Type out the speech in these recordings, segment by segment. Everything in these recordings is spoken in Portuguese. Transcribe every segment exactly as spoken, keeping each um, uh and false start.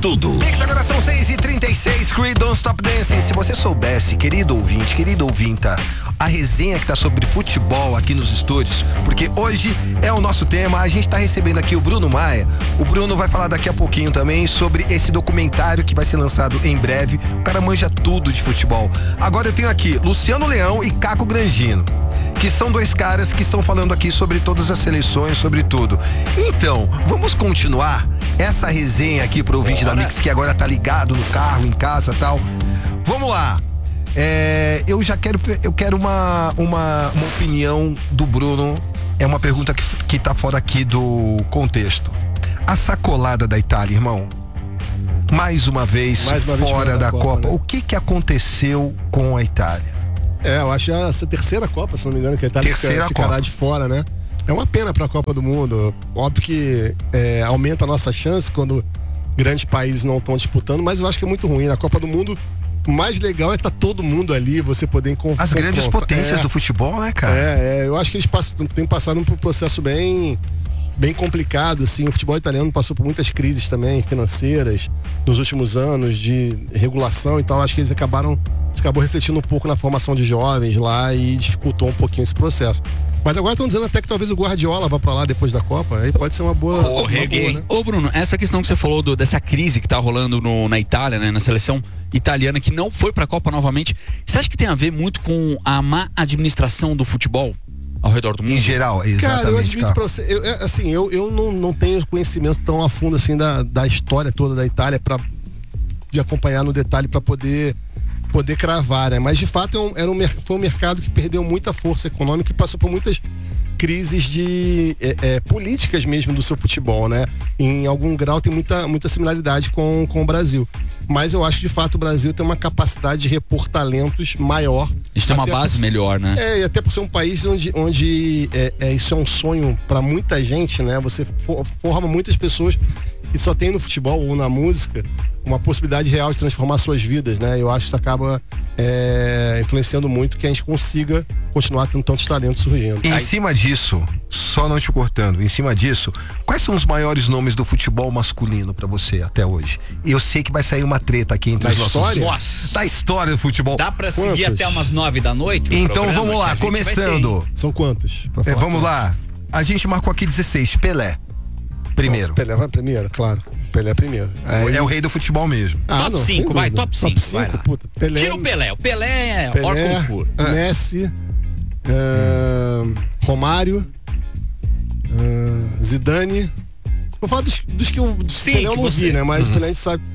tudo. Mix, agora são seis e trinta e seis, Creed Don't Stop Dancing. Se você soubesse, querido ouvinte, querido ouvinta, a resenha que tá sobre futebol aqui nos estúdios, porque hoje é o nosso tema. A gente tá recebendo aqui o Bruno Maia. O Bruno vai falar daqui a pouquinho também sobre esse documentário que vai ser lançado em breve. O cara manja tudo de futebol. Agora eu tenho aqui Luciano Leão e Caco Grangino, que são dois caras que estão falando aqui sobre todas as seleções, sobre tudo. Então, vamos continuar essa resenha aqui pro ouvinte da Mix, que agora tá ligado no carro, em casa e tal. Vamos lá. É, eu já quero, eu quero uma, uma, uma opinião do Bruno. É uma pergunta que, que tá fora aqui do contexto. A sacolada da Itália, irmão, mais uma vez, mais uma fora, vez fora da, da Copa, Copa, né? O que que aconteceu com a Itália? É, eu acho essa terceira Copa, se não me engano, que a Itália Terceira fica, ficará Copa. de fora, né? É uma pena para a Copa do Mundo. Óbvio que é, aumenta a nossa chance quando grandes países não estão disputando, mas eu acho que é muito ruim. Na Copa do Mundo, o mais legal é estar todo mundo ali, você poder encontrar. As grandes potências é, do futebol, né, cara? É, é, eu acho que eles passam, têm passado por um processo bem, bem complicado, assim. O futebol italiano passou por muitas crises também, financeiras, nos últimos anos, de regulação e tal. Acho que eles acabaram, isso acabou refletindo um pouco na formação de jovens lá e dificultou um pouquinho esse processo. Mas agora estão dizendo até que talvez o Guardiola vá pra lá depois da Copa, aí pode ser uma boa. Oh, uma boa, né? Ô Bruno, essa questão que você falou do, dessa crise que tá rolando no, na Itália, né, na seleção italiana que não foi pra Copa novamente, você acha que tem a ver muito com a má administração do futebol ao redor do mundo? Em geral, exatamente. Cara, eu admito cara. pra você, eu, é, assim, eu, eu não, não tenho conhecimento tão a fundo assim da, da história toda da Itália pra, de acompanhar no detalhe para poder poder cravar, né? Mas de fato é um, era um, foi um mercado que perdeu muita força econômica e passou por muitas crises de é, é, políticas mesmo do seu futebol, né? Em algum grau tem muita, muita similaridade com, com o Brasil. Mas eu acho que de fato o Brasil tem uma capacidade de repor talentos maior. A gente tem uma Até base por, melhor, né? É, e até por ser um país onde, onde é, é, isso é um sonho para muita gente, né? Você for, forma muitas pessoas que só tem no futebol ou na música uma possibilidade real de transformar suas vidas, né? Eu acho que isso acaba é, influenciando muito que a gente consiga continuar tendo tantos talentos surgindo. Em cima disso, só não te cortando, em cima disso, quais são os maiores nomes do futebol masculino pra você até hoje? Eu sei que vai sair uma treta aqui entre Da os história? nossos... Nossa. Da história do futebol. Dá pra seguir Quantos? até umas nove da noite? o Então programa vamos que a lá, gente vai começando. São quantos? Pra É, falar? vamos lá. A gente marcou aqui dezesseis. Pelé. Primeiro. Não, Pelé vai primeiro, claro. Pelé primeiro. Aí- É o rei do futebol mesmo. Ah, Top não, cinco, sem vai, dúvida. top cinco, vai lá. puta. Pelé, Tira o Pelé. O Pelé é Pelé, hors concurso. Messi, ahn, Romário, ahn, Zidane. Vou falar dos, dos que eu. Dos Sim, Pelé eu que não você- vi, né? Mas Pelé a gente sabe.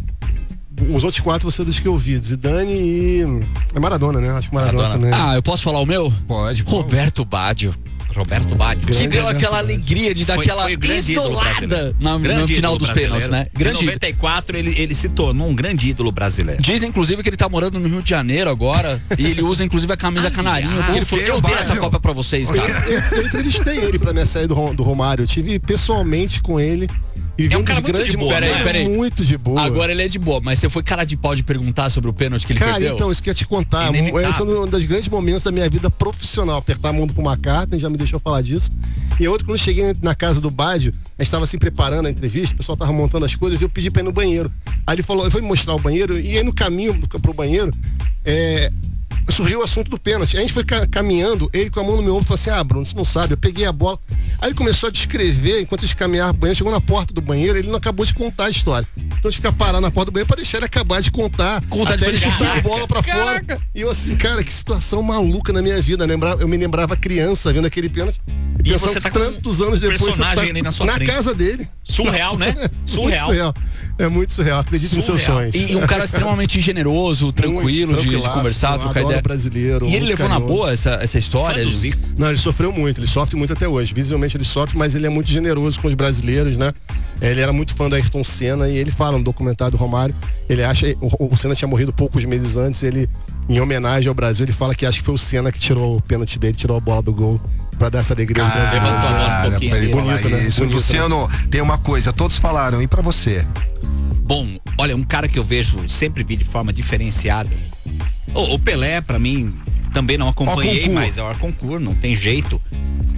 Os outros quatro você dos que eu vi. Zidane e. É Maradona, né? Acho que Maradona, Maradona. também. Ah, eu posso falar o meu? Pode. Roberto Baggio. Roberto Baggio. Que Grande deu Roberto aquela Baggio. alegria de dar Foi- aquela foi o grande ídolo isolada brasileiro. na, Grande no final ídolo dos pênaltis, né? brasileiro. Grande Em noventa e quatro ele, ele se tornou um grande ídolo brasileiro. Dizem, inclusive, que ele tá morando no Rio de Janeiro agora. E ele usa, inclusive, a camisa Aliás, canarinho. Porque ele falou, o eu dei essa Baggio. Copa pra vocês, Eu, cara. eu- eu entrevistei ele pra minha série do, Rom- do Romário. Eu tive pessoalmente com ele. E vi É um dos cara muito grandes de boa, momentos. né? Peraí, peraí. Muito de boa. Agora ele é de boa, mas você foi cara de pau de perguntar sobre o pênalti que ele Cara, perdeu? então, isso que eu ia te contar. Inevitável. Esse é um dos grandes momentos da minha vida profissional. Apertar a mão pro McCartney, já me deixou falar disso. E outro, quando eu cheguei na casa do Baggio, a gente estava assim preparando a entrevista, o pessoal tava montando as coisas, e eu pedi pra ir no banheiro. Aí ele falou, eu vou me mostrar o banheiro, e aí no caminho pro banheiro, é, surgiu o assunto do pênalti. Aí a gente foi ca- caminhando, ele com a mão no meu ombro falou assim: ah, Bruno, você não sabe, eu peguei a bola. Aí ele começou a descrever, enquanto eles caminhavam pro banheiro, chegou na porta do banheiro, ele não acabou de contar a história. Então a gente fica parado na porta do banheiro pra deixar ele acabar de contar, Contar até de ele frente. chutar a bola pra Caraca. fora. E eu assim, cara, que situação maluca na minha vida. Lembrava, eu me lembrava criança vendo aquele pênalti. E pensando você tá que com tantos anos um depois você personagem tá ali na sua frente. casa dele. Surreal, né? Surreal. Muito surreal. É muito surreal. Acredite nos seus Surreal. sonhos. E, e um cara extremamente generoso, tranquilo de, de tranquilaço, conversar, trocar adoro ideia. brasileiro. E ele muito levou na carinhoso. boa essa, essa história? Fã do Zico. Não, ele sofreu muito, ele sofre muito até hoje. Visivelmente ele sofre, mas ele é muito generoso com os brasileiros, né? Ele era muito fã da Ayrton Senna e ele fala no documentário do Romário, ele acha, o, o Senna tinha morrido poucos meses antes, ele, em homenagem ao Brasil, ele fala que acha que foi o Senna que tirou o pênalti dele, tirou a bola do gol pra dar essa alegria ao Brasil. levantou a bola um pouquinho pra ele ali. falar Bonito, né? isso. Bonito, Luciano, tem uma coisa, todos falaram, e pra você? Bom, olha, um cara que eu vejo, sempre vi de forma diferenciada. O, o Pelé, pra mim, também não acompanhei, concurso. mas é o concurso, não tem jeito.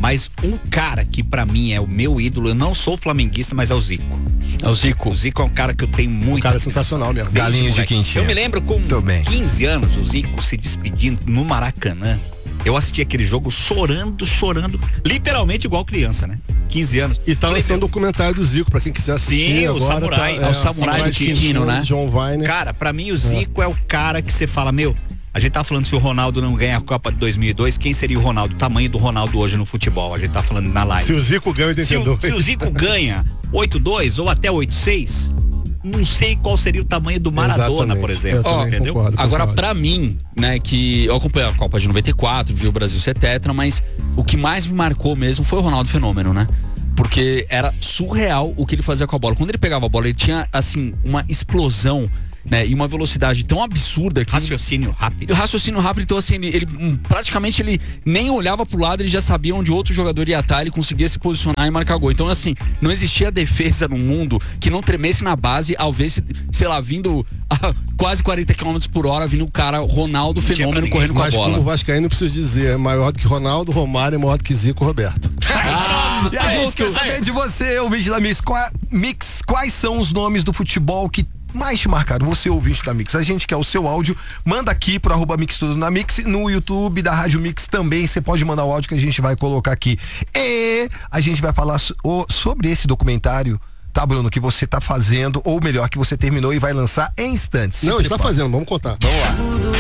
Mas um cara que pra mim é o meu ídolo, eu não sou flamenguista, mas é o Zico. É o Zico. O Zico é um cara que eu tenho muito. O cara é sensacional mesmo. Desde Galinho de moleque. quentinha. Eu me lembro com Muito bem. quinze anos, o Zico se despedindo no Maracanã. Eu assisti aquele jogo chorando, chorando, literalmente igual criança, né? quinze anos. E tá Falei, lançando um meu, documentário do Zico, pra quem quiser assistir. Sim, o agora, Samurai. Tá, É o Samurai do Quintino, né? John Vine. Cara, pra mim o Zico é. é o cara que você fala, meu, a gente tá falando se o Ronaldo não ganha a Copa de dois mil e dois, quem seria o Ronaldo? O tamanho do Ronaldo hoje no futebol, a gente tá falando na live. Se o Zico ganha Se oitenta e dois. o, se o Zico ganha oito dois ou até oito seis, não sei qual seria o tamanho do Maradona, Exatamente. por exemplo. Eu também Entendeu? concordo, Agora, concordo. pra mim, né, que eu acompanhei a Copa de noventa e quatro, vi o Brasil ser tetra, mas o que mais me marcou mesmo foi o Ronaldo Fenômeno, né? Porque era surreal o que ele fazia com a bola. Quando ele pegava a bola, ele tinha, assim, uma explosão, né? E uma velocidade tão absurda que... Raciocínio rápido. O raciocínio rápido, então assim, ele, ele hum, praticamente ele nem olhava pro lado, ele já sabia onde outro jogador ia estar, ele conseguia se posicionar e marcar gol. Então assim, não existia defesa no mundo que não tremesse na base ao ver, se, sei lá, vindo a quase quarenta quilômetros por hora, vindo o cara Ronaldo tinha pra Fenômeno ninguém. correndo com a Mas como bola. o Vascaíno, não preciso dizer, é maior do que Ronaldo, Romário, é maior do que Zico, Roberto. Ah, E a gente quer saber de você, ouvinte da Mix, qua- Mix, quais são os nomes do futebol que mais te marcaram? Você, ouvinte da Mix, a gente quer o seu áudio, manda aqui pro arroba Mix Tudo na Mix, no YouTube da Rádio Mix também, você pode mandar o áudio que a gente vai colocar aqui. E a gente vai falar so- o- sobre esse documentário, tá, Bruno, que você tá fazendo, ou melhor, que você terminou e vai lançar em instantes. Se Não, está prepara. fazendo, vamos contar. Vamos lá.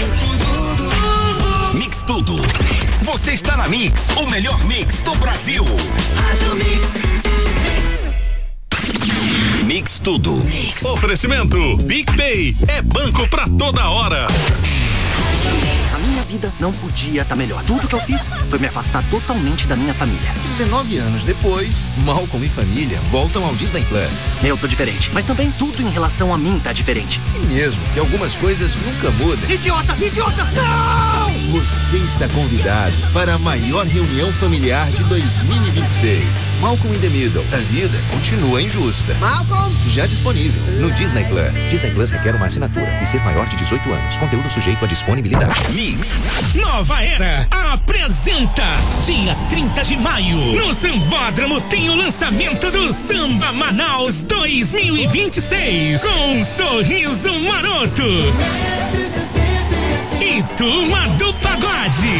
Mix Tudo. Você está na Mix, o melhor mix do Brasil. Mix Tudo. Oferecimento Big Pay é banco pra toda hora. A minha vida não podia estar melhor. Tudo que eu fiz foi me afastar totalmente da minha família. dezenove anos depois, Malcolm e família voltam ao Disney Plus. Eu tô diferente, mas também tudo em relação a mim tá diferente. E mesmo que algumas coisas nunca mudam, Idiota! Idiota! Não! você está convidado para a maior reunião familiar de dois mil e vinte e seis. Malcolm in the Middle. A vida continua injusta. Malcolm! Já disponível no Disney Plus. Disney Plus requer uma assinatura e ser maior de dezoito anos. Conteúdo sujeito à disponibilidade. Mix. Nova Era apresenta dia trinta de maio no Sambódromo tem o lançamento do Samba Manaus dois mil e vinte e seis com um sorriso maroto e Turma do Pagode.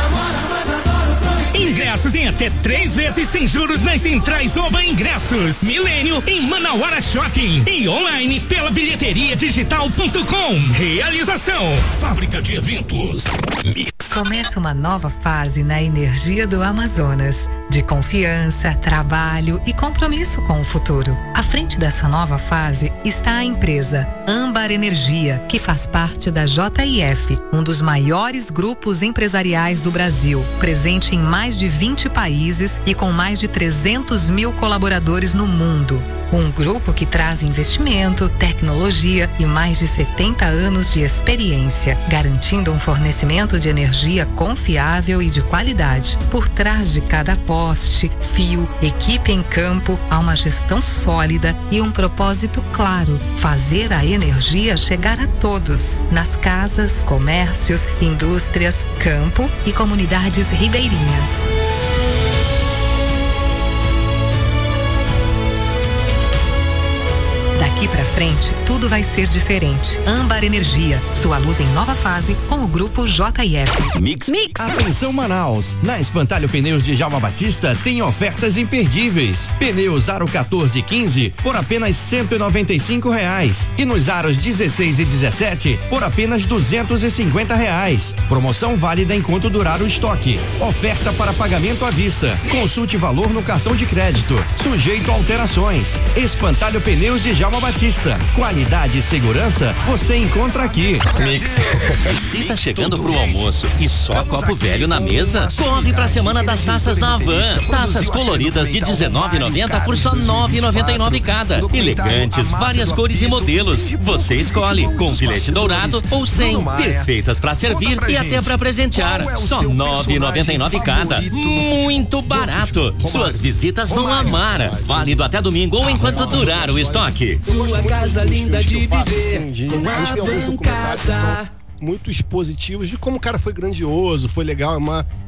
Ingressos em até três vezes sem juros nas centrais Oba Ingressos, Milênio em Manauara Shopping e online pela bilheteria digital ponto com. Realização Fábrica de Eventos. Começa uma nova fase na energia do Amazonas, de confiança, trabalho e compromisso com o futuro. À frente dessa nova fase está a empresa Âmbar Energia, que faz parte da J I F, um dos maiores grupos empresariais do Brasil, presente em mais de vinte países e com mais de trezentos mil colaboradores no mundo. Um grupo que traz investimento, tecnologia e mais de setenta anos de experiência, garantindo um fornecimento de energia confiável e de qualidade. Por trás de cada poste, fio, equipe em campo, há uma gestão sólida e um propósito claro: fazer a energia chegar a todos, nas casas, comércios, indústrias, campo e comunidades ribeirinhas. Daqui pra frente, tudo vai ser diferente. Âmbar Energia, sua luz em nova fase com o grupo J I F. Mix. Atenção Manaus, na Espantalho Pneus de Djalma Batista tem ofertas imperdíveis. Pneus Aro quatorze e quinze por apenas cento e noventa e cinco reais e nos aros dezesseis e dezessete por apenas duzentos e cinquenta reais. Promoção válida enquanto durar o estoque. Oferta para pagamento à vista. Consulte valor no cartão de crédito. Sujeito a alterações. Espantalho Pneus de Djalma Batista. Qualidade e segurança você encontra aqui. Mix. Se tá chegando pro almoço e só copo velho na mesa, corre pra semana das taças da Havan. Taças coloridas de dezenove e noventa por só nove e noventa e nove cada. Elegantes, várias cores e modelos. Você escolhe, com filete dourado ou sem. Perfeitas pra servir e até pra presentear. Só nove e noventa e nove cada. Muito barato. Suas visitas vão amar. Válido até domingo ou enquanto durar o estoque. Sua casa linda de viver. Assim, de, a gente tem alguns documentários que são muito expositivos de como o cara foi grandioso, foi legal, mas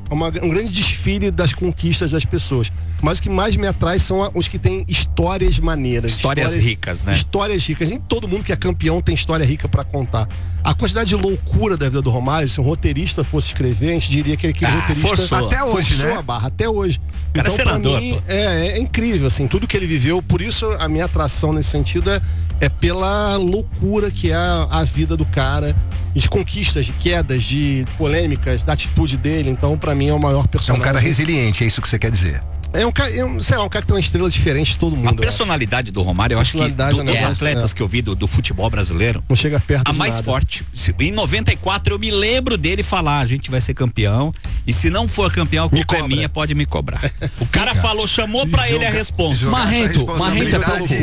uma, um grande desfile das conquistas das pessoas. Mas o que mais me atrai são os que têm histórias maneiras. Histórias, histórias ricas, né? Histórias ricas. Nem todo mundo que é campeão tem história rica pra contar. A quantidade de loucura da vida do Romário, se um roteirista fosse escrever, a gente diria que aquele ah, roteirista forçou. Até hoje, forçou né? a barra, até hoje. O cara então, é senador, mim, é, é incrível, assim, tudo que ele viveu. Por isso, a minha atração nesse sentido é, é pela loucura que é a, a vida do cara, de conquistas, de quedas, de polêmicas, da atitude dele. Então, pra mim, é o maior personagem. É um cara resiliente, é isso que você quer dizer. É um cara, é um, sei lá, um cara que tem uma estrela diferente de todo mundo. A personalidade do Romário, eu acho que do, dos atletas é. que eu vi do, do futebol brasileiro, não chega perto a mais nada. forte. Em noventa e quatro eu me lembro dele falar, a gente vai ser campeão e se não for campeão, a culpa é minha, pode me cobrar. O cara falou, chamou pra ele a responsa. Marrento, Marrento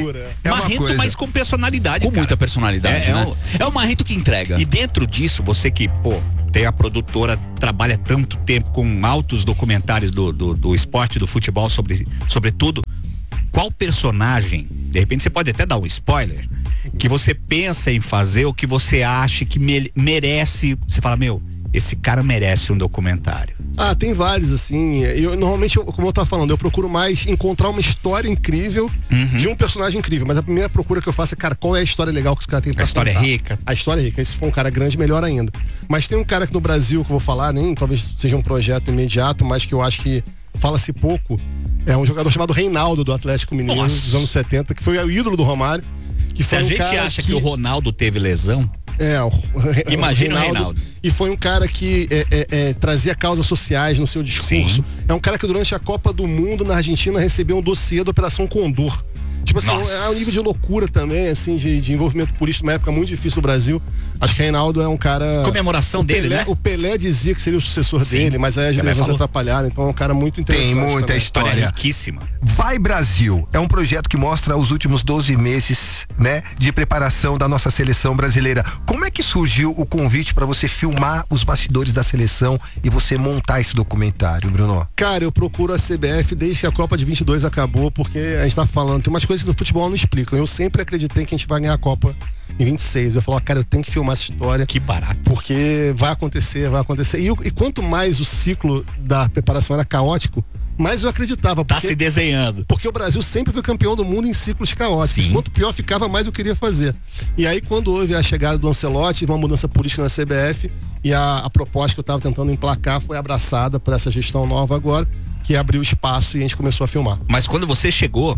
é Marrento, mas com personalidade, com cara. muita personalidade, é, né? É o, é o Marrento que entrega. E dentro disso, você que, pô, tem a produtora, trabalha tanto tempo com altos documentários do, do, do esporte, do futebol, sobre, sobre tudo. Qual personagem, de repente você pode até dar um spoiler, que você pensa em fazer ou que você acha que me, merece, você fala, meu, esse cara merece um documentário? Ah, tem vários, assim. Eu normalmente, eu, como eu tava falando, eu procuro mais encontrar uma história incrível uhum. de um personagem incrível. Mas a primeira procura que eu faço é, cara, qual é a história legal que esse cara tem pra A história contar? é rica. A história é rica. E se for um cara grande, melhor ainda. Mas tem um cara aqui no Brasil que eu vou falar, nem talvez seja um projeto imediato, mas que eu acho que fala-se pouco. É um jogador chamado Reinaldo, do Atlético Mineiro, Nossa. dos anos setenta, que foi o ídolo do Romário. Que se foi a um gente cara acha que... que o Ronaldo teve lesão, É, o, imagina o Reinaldo, o Reinaldo. E foi um cara que é, é, é, trazia causas sociais no seu discurso. Sim. É um cara que durante a Copa do Mundo na Argentina recebeu um dossiê da Operação Condor. Tipo assim, Nossa. é um nível de loucura também, assim, de, de envolvimento político, uma época muito difícil no Brasil. Acho que o Reinaldo é um cara... Comemoração o dele, Pelé, né? O Pelé dizia que seria o sucessor Sim. dele, mas aí as lesões atrapalharam, então é um cara muito interessante. Tem muita também. história. História riquíssima. Vai Brasil é um projeto que mostra os últimos doze meses, né, de preparação da nossa seleção brasileira. Como é que surgiu o convite para você filmar os bastidores da seleção e você montar esse documentário, Bruno? Cara, eu procuro a C B F desde que a Copa de vinte e dois acabou, porque a gente tá falando, tem umas coisas que no futebol não explicam. Eu sempre acreditei que a gente vai ganhar a Copa em vinte e seis. Eu falo, cara, eu tenho que filmar essa história. Que barato. Porque vai acontecer, vai acontecer. E, e quanto mais o ciclo da preparação era caótico, mais eu acreditava. Porque, tá se desenhando. Porque o Brasil sempre foi campeão do mundo em ciclos caóticos. Sim. Quanto pior ficava, mais eu queria fazer. E aí, quando houve a chegada do Ancelotti, uma mudança política na C B F, e a, a proposta que eu estava tentando emplacar foi abraçada por essa gestão nova agora, que abriu espaço e a gente começou a filmar. Mas quando você chegou,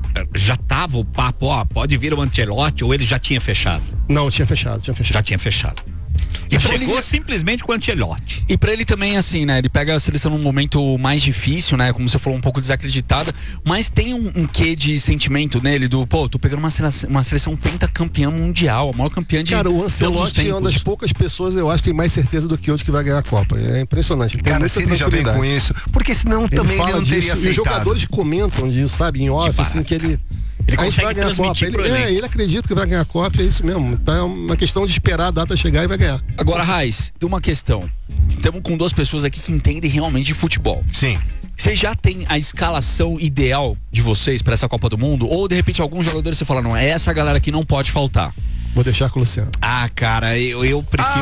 já tava o papo, ó, pode vir o Ancelotti, ou ele já tinha fechado? Não, tinha fechado, tinha fechado. Já tinha fechado. E chegou ele... simplesmente com o Ancelotti. E pra ele também, assim, né? Ele pega a seleção num momento mais difícil, né? Como você falou, um pouco desacreditada. Mas tem um, um quê de sentimento nele do, pô, tô pegando uma seleção, uma seleção pentacampeã mundial, a maior campeã de Cara, o Ancelotti é uma das poucas pessoas, eu acho, que tem mais certeza do que outro que vai ganhar a Copa. É impressionante. Ele Cara, se ele já vem com isso, porque senão ele também ele não teria disso, aceitado. E os jogadores comentam disso, sabe? Em off, assim, que ele... Ele consegue transmitir ele, é, ele acredita que vai ganhar a Copa, é isso mesmo. Então é uma questão de esperar a data chegar e vai ganhar. Agora, Raiz, tem uma questão. Estamos com duas pessoas aqui que entendem realmente de futebol. Sim. Vocês já tem a escalação ideal de vocês para essa Copa do Mundo? Ou de repente alguns jogadores você fala, não, é essa galera que não pode faltar? Vou deixar com o Luciano. Ah, cara, eu, eu prefiro.